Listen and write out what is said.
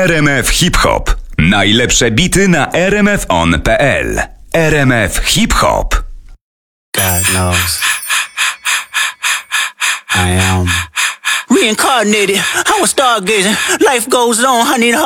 RMF Hip Hop. Najlepsze bity na rmfon.pl. RMF Hip Hop. God knows I am reincarnated. I was stargazing. Life goes on. I need a